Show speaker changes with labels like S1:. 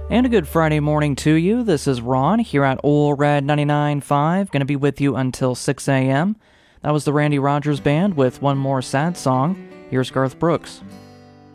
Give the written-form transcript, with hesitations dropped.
S1: And a good Friday morning to you. This is Ron here at Ole Red 99.5. Going to be with you until 6 a.m. That was the Randy Rogers Band with One More Sad Song. Here's Garth Brooks.